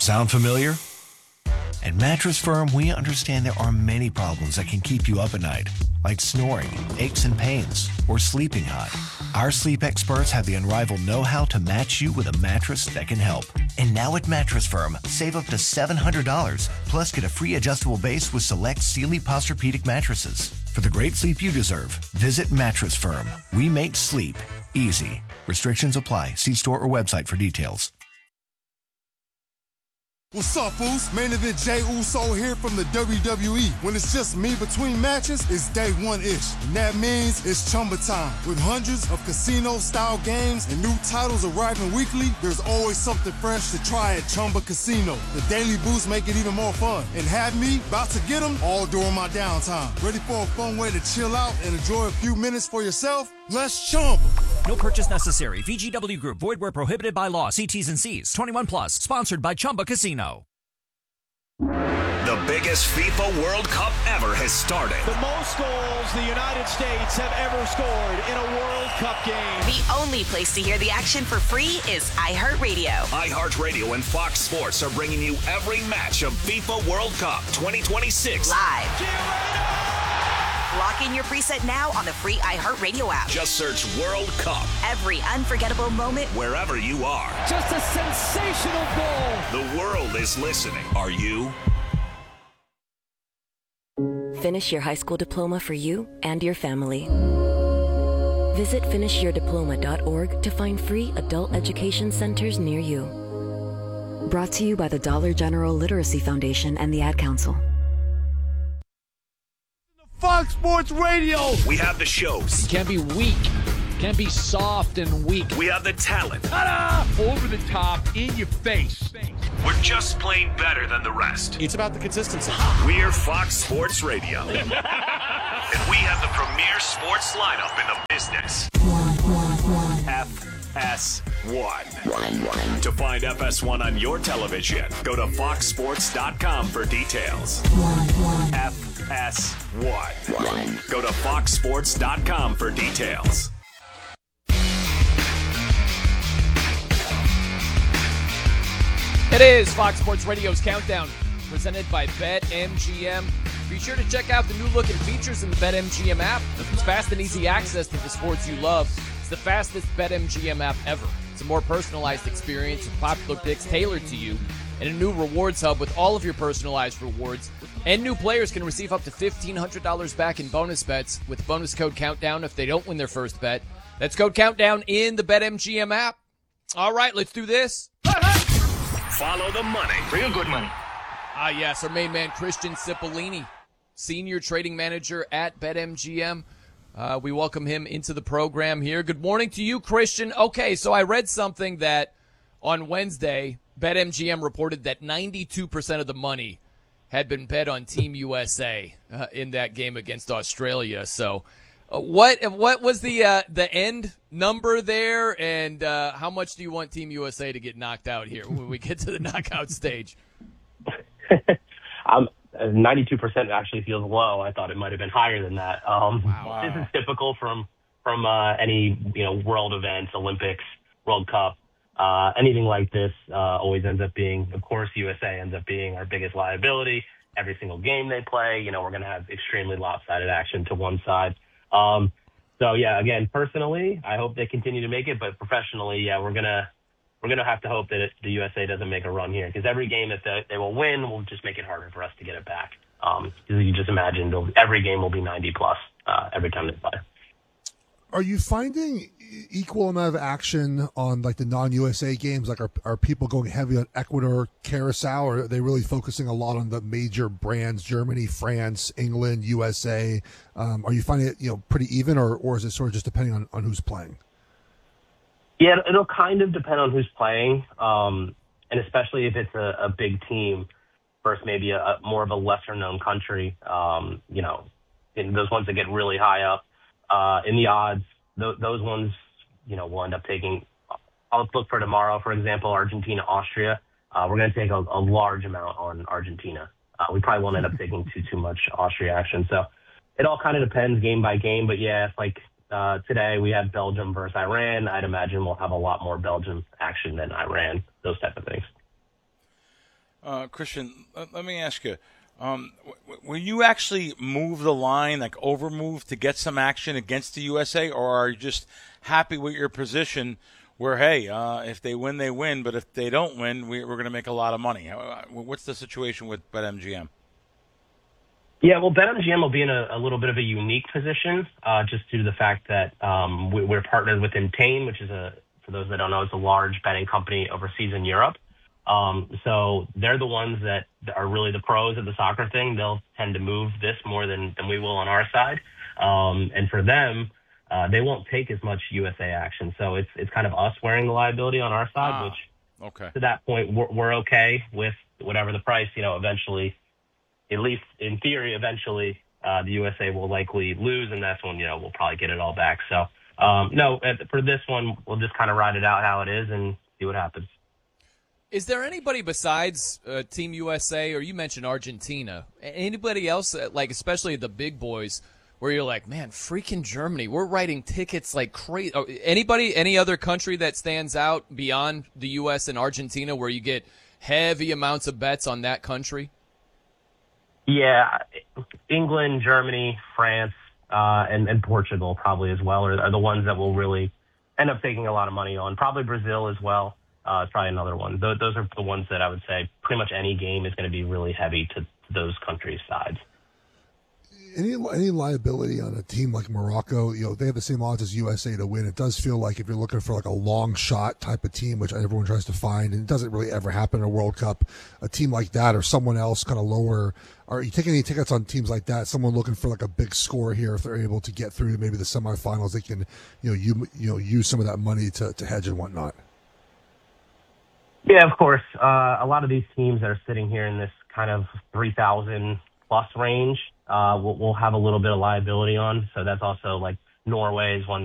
Sound familiar? At Mattress Firm, we understand there are many problems that can keep you up at night, like snoring, aches and pains, or sleeping hot. Our sleep experts have the unrivaled know-how to match you with a mattress that can help. And now at Mattress Firm, save up to $700, plus get a free adjustable base with select Sealy Posturepedic mattresses. For the great sleep you deserve, visit Mattress Firm. We make sleep easy. Restrictions apply. See store or website for details. What's up, fools? Main event Jey Uso here from the WWE. When it's just me between matches, it's day one-ish. And that means it's Chumba time. With hundreds of casino-style games and new titles arriving weekly, there's always something fresh to try at Chumba Casino. The daily boosts make it even more fun. And have me about to get them all during my downtime. Ready for a fun way to chill out and enjoy a few minutes for yourself? Let's Chumba. No purchase necessary. VGW Group. Void where prohibited by law. See T's and C's. 21 plus. Sponsored by Chumba Casino. The biggest FIFA World Cup ever has started. The most goals the United States have ever scored in a World Cup game. The only place to hear the action for free is iHeartRadio. iHeartRadio and Fox Sports are bringing you every match of FIFA World Cup 2026. Live. Lock in your preset now on the free iHeartRadio app. Just search World Cup. Every unforgettable moment. Wherever you are. Just a sensational goal. The world is listening. Are you? Finish your high school diploma for you and your family. Visit finishyourdiploma.org to find free adult education centers near you. Brought to you by the Dollar General Literacy Foundation and the Ad Council. Fox Sports Radio. We have the shows. You can't be weak. You can't be soft and weak. We have the talent. Ta-da! Over the top, in your face. We're just plain better than the rest. It's about the consistency. We're Fox Sports Radio. And we have the premier sports lineup in the business. FS1. To find FS1 on your television, go to foxsports.com for details. FS1. Go to foxsports.com for details. It is Fox Sports Radio's Countdown, presented by BetMGM. Be sure to check out the new look and features in the BetMGM app. It's fast and easy access to the sports you love. It's the fastest BetMGM app ever. It's a more personalized experience with popular picks tailored to you, and a new rewards hub with all of your personalized rewards. And new players can receive up to $1,500 back in bonus bets with bonus code COUNTDOWN if they don't win their first bet. That's code COUNTDOWN in the BetMGM app. All right, let's do this. Follow the money. Real good money. Ah, yes, our main man, Christian Cipollini, Senior Trading Manager at BetMGM. We welcome him into the program here. Good morning to you, Christian. Okay, so I read something that on Wednesday, BetMGM reported that 92% of the money had been bet on Team USA in that game against Australia. So what was the end number there, and how much do you want Team USA to get knocked out here when we get to the knockout stage? 92% actually feels low. I thought it might have been higher than that. Wow. This is typical from any world events, Olympics, World Cup, anything like this. Always ends up being, of course, USA ends up being our biggest liability. Every single game they play, we're going to have extremely lopsided action to one side. So yeah, again, personally, I hope they continue to make it, but professionally, yeah, we're gonna have to hope that the USA doesn't make a run here, because every game that they will win will just make it harder for us to get it back. You just imagine every game will be 90 plus every time they play. Are you finding equal amount of action on like the non-USA games? Like are people going heavy on Ecuador, Curacao, or are they really focusing a lot on the major brands, Germany, France, England, USA? Are you finding it pretty even, or is it sort of just depending on who's playing? Yeah, it'll kind of depend on who's playing, and especially if it's a big team versus maybe a more of a lesser-known country. In those ones that get really high up in the odds, those ones, will end up taking. I'll look for tomorrow, for example, Argentina, Austria. We're going to take a large amount on Argentina. We probably won't end up taking too much Austria action. So it all kind of depends game by game. But yeah, like today we have Belgium versus Iran. I'd imagine we'll have a lot more Belgium action than Iran, those type of things. Christian, let me ask you. Will you actually move the line, like overmove, to get some action against the USA, or are you just happy with your position where, hey, if they win, they win, but if they don't win, we're going to make a lot of money? What's the situation with BetMGM? Yeah, well, BetMGM will be in a little bit of a unique position just due to the fact that we're partnered with Entain, which is, for those that don't know, is a large betting company overseas in Europe. So they're the ones that are really the pros of the soccer thing. They'll tend to move this more than we will on our side. And for them, they won't take as much USA action. So it's kind of us wearing the liability on our side, which to that point, we're okay with whatever the price, eventually, at least in theory, eventually the USA will likely lose. And that's when, we'll probably get it all back. So, no, for this one, we'll just kind of ride it out how it is and see what happens. Is there anybody besides Team USA, or you mentioned Argentina, anybody else, like especially the big boys, where you're like, man, freaking Germany, we're writing tickets like crazy? Any other country that stands out beyond the U.S. and Argentina where you get heavy amounts of bets on that country? Yeah, England, Germany, France, and Portugal probably as well are the ones that will really end up taking a lot of money on. Probably Brazil as well. It's probably another one. Those are the ones that I would say pretty much any game is going to be really heavy to those countries' sides. Any liability on a team like Morocco? They have the same odds as USA to win. It does feel like if you're looking for like a long shot type of team, which everyone tries to find, and it doesn't really ever happen in a World Cup, a team like that or someone else kind of lower. Are you taking any tickets on teams like that? Someone looking for like a big score here, if they're able to get through to maybe the semifinals, they can use some of that money to hedge and whatnot. Yeah, of course. A lot of these teams that are sitting here in this kind of 3,000 plus range, we'll have a little bit of liability on. So that's also like Norway is one